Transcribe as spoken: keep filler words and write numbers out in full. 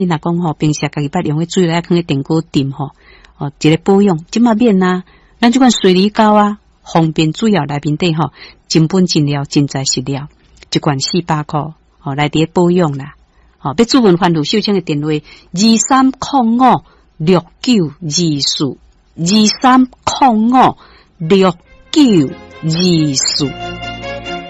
你若讲吼，平时家己捌用迄水来放喺电锅炖吼，哦，一个保养，即马免啊，咱即款水梨膏啊，方便主要内面底吼，真本真料真材实料，一罐四百块，哦，来伫保养啦，哦，要主文番薯秀清的电话二三零五六九二四二三零五六九二四。